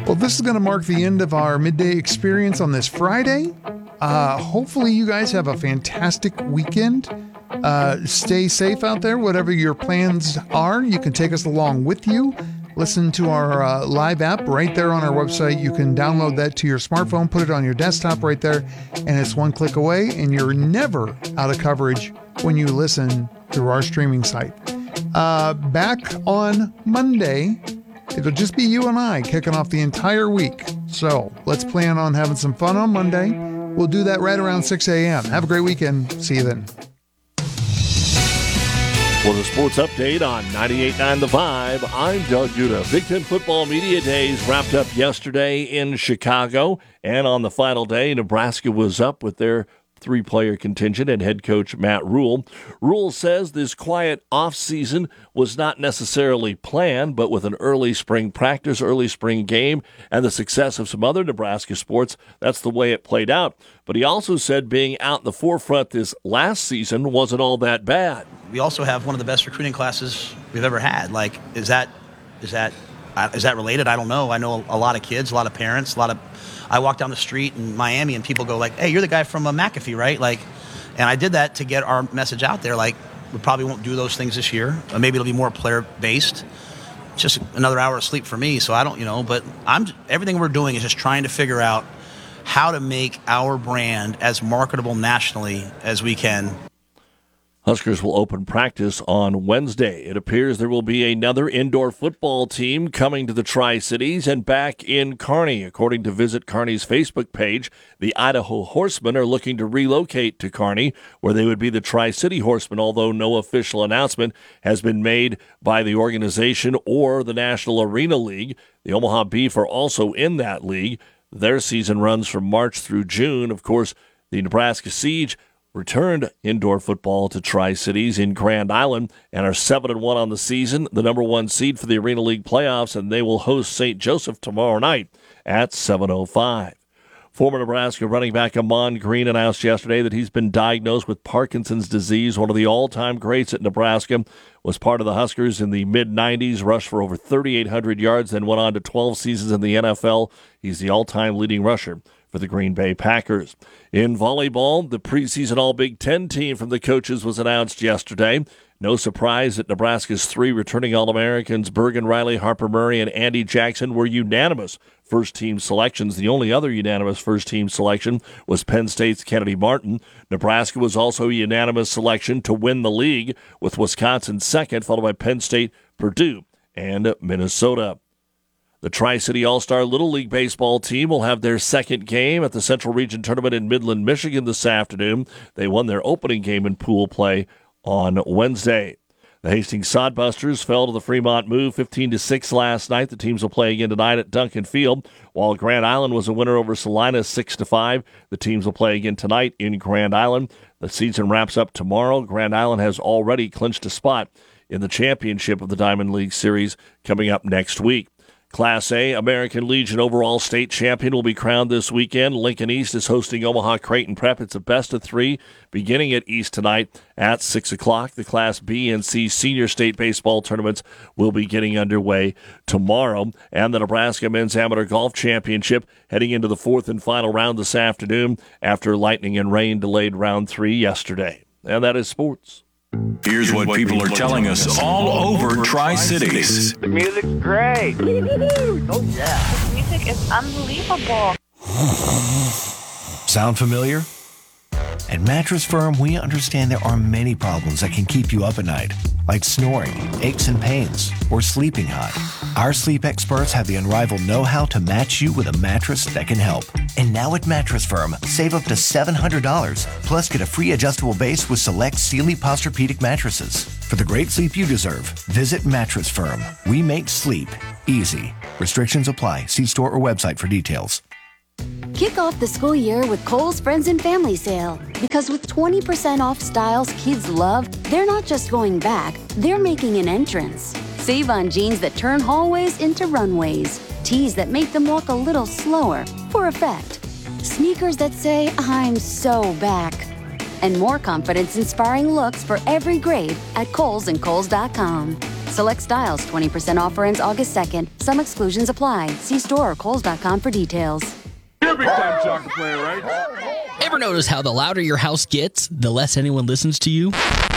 Well, this is going to mark the end of our midday experience on this Friday. Hopefully you guys have a fantastic weekend. Stay safe out there, whatever your plans are. You can take us along with you. Listen to our live app right there on our website. You can download that to your smartphone, put it on your desktop right there, and it's one click away, and you're never out of coverage when you listen through our streaming site. Back on Monday, it'll just be you and I kicking off the entire week. So let's plan on having some fun on Monday. We'll do that right around 6 a.m. Have a great weekend. See you then. For the sports update on 98.9 The Vibe, I'm Doug Duda. Big Ten Football Media Days wrapped up yesterday in Chicago, and on the final day, Nebraska was up with their three-player contingent and head coach Matt Rhule. Rhule says this quiet off-season was not necessarily planned, but with an early spring practice, early spring game, and the success of some other Nebraska sports, that's the way it played out. But he also said being out in the forefront this last season wasn't all that bad. We also have one of the best recruiting classes we've ever had. Like, is that related? I don't know. I know a lot of kids, a lot of parents, I walk down the street in Miami and people go like, hey, you're the guy from McAfee, right? Like, and I did that to get our message out there. Like, we probably won't do those things this year. Maybe it'll be more player-based. It's just another hour of sleep for me, so I don't, but everything we're doing is just trying to figure out how to make our brand as marketable nationally as we can. Huskers will open practice on Wednesday. It appears there will be another indoor football team coming to the Tri-Cities and back in Kearney. According to Visit Kearney's Facebook page, the Idaho Horsemen are looking to relocate to Kearney, where they would be the Tri-City Horsemen, although no official announcement has been made by the organization or the National Arena League. The Omaha Beef are also in that league. Their season runs from March through June. Of course, the Nebraska Siege returned indoor football to Tri-Cities in Grand Island and are 7-1 on the season, the number one seed for the Arena League playoffs, and they will host St. Joseph tomorrow night at 7:05. Former Nebraska running back Ahman Green announced yesterday that he's been diagnosed with Parkinson's disease. One of the all-time greats at Nebraska, was part of the Huskers in the mid-'90s, rushed for over 3,800 yards, then went on to 12 seasons in the NFL. He's the all-time leading rusher for the Green Bay Packers. In volleyball, the preseason All-Big Ten team from the coaches was announced yesterday. No surprise that Nebraska's three returning All-Americans, Bergen Riley, Harper Murray, and Andy Jackson, were unanimous first-team selections. The only other unanimous first-team selection was Penn State's Kennedy Martin. Nebraska was also a unanimous selection to win the league, with Wisconsin second, followed by Penn State, Purdue, and Minnesota. The Tri-City All-Star Little League baseball team will have their second game at the Central Region Tournament in Midland, Michigan this afternoon. They won their opening game in pool play on Wednesday. The Hastings Sodbusters fell to the Fremont Move 15-6 last night. The teams will play again tonight at Duncan Field, while Grand Island was a winner over Salina 6-5. The teams will play again tonight in Grand Island. The season wraps up tomorrow. Grand Island has already clinched a spot in the championship of the Diamond League Series coming up next week. Class A, American Legion overall state champion will be crowned this weekend. Lincoln East is hosting Omaha Creighton Prep. It's a best of three beginning at East tonight at 6 o'clock. The Class B and C senior state baseball tournaments will be getting underway tomorrow. And the Nebraska Men's Amateur Golf Championship heading into the fourth and final round this afternoon after lightning and rain delayed round 3 yesterday. And that is sports. Here's what people are telling us all over Tri-Cities. The music's great. Oh, yeah. The music is unbelievable. Sound familiar? At Mattress Firm, we understand there are many problems that can keep you up at night, like snoring, aches and pains, or sleeping hot. Our sleep experts have the unrivaled know-how to match you with a mattress that can help. And now at Mattress Firm, save up to $700, plus get a free adjustable base with select Sealy Posturepedic mattresses. For the great sleep you deserve, visit Mattress Firm. We make sleep easy. Restrictions apply. See store or website for details. Kick off the school year with Kohl's Friends and Family Sale. Because with 20% off styles kids love, they're not just going back, they're making an entrance. Save on jeans that turn hallways into runways, tees that make them walk a little slower for effect, sneakers that say, I'm so back, and more confidence-inspiring looks for every grade at Kohl's and Kohl's.com. Select styles 20% offer ends August 2nd. Some exclusions apply. See store or Kohl's.com for details. You're a big-time soccer player, right? Ever notice how the louder your house gets, the less anyone listens to you?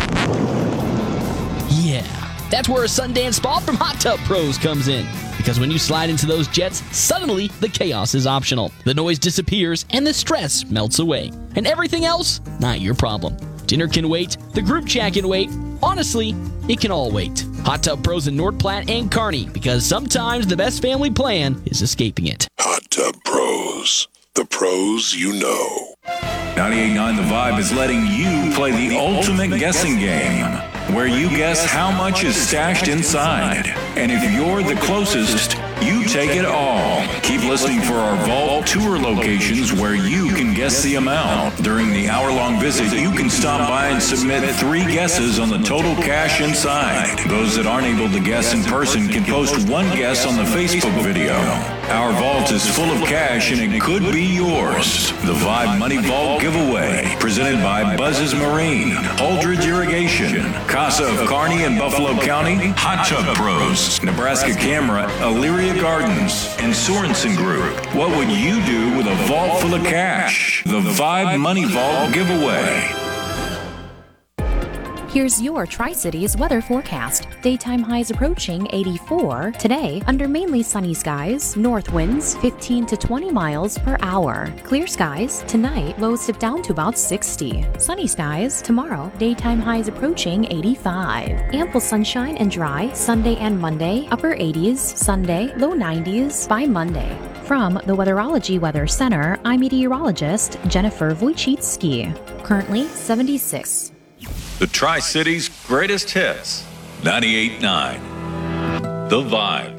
Yeah, that's where a Sundance Spa from Hot Tub Pros comes in. Because when you slide into those jets, suddenly the chaos is optional. The noise disappears and the stress melts away. And everything else, not your problem. Dinner can wait, the group chat can wait. Honestly, it can all wait. Hot Tub Pros in North Platte and Kearney, because sometimes the best family plan is escaping it. Hot Tub Pros, the pros you know. 98.9 The Vibe is letting you play the ultimate guessing game, where you guess how much is stashed inside. And if you're the closest, you take it all. Keep listening for our Vault Tour locations where you can guess the amount. During the hour-long visit, you can stop by and submit 3 guesses on the total cash inside. Those that aren't able to guess in person can post 1 guess on the Facebook video. Our vault is full of cash and it could be yours. The Vibe Money Vault Giveaway, presented by Buzz's Marine, Holdridge Irrigation, Casa of Kearney and Buffalo County, Hot Tub Pros, Nebraska Camera, Elyria Gardens, and Sorensen Group. What would you do with a vault full of cash? The Vibe Money Vault Giveaway. Here's your Tri-Cities weather forecast. Daytime highs approaching 84. Today, under mainly sunny skies, north winds 15 to 20 miles per hour. Clear skies. Tonight, lows dip down to about 60. Sunny skies. Tomorrow, daytime highs approaching 85. Ample sunshine and dry Sunday and Monday. Upper 80s. Sunday, low 90s by Monday. From the Weatherology Weather Center, I'm meteorologist Jennifer Wojcicki. Currently 76. The Tri-Cities' greatest hits. 98.9 The Vibe.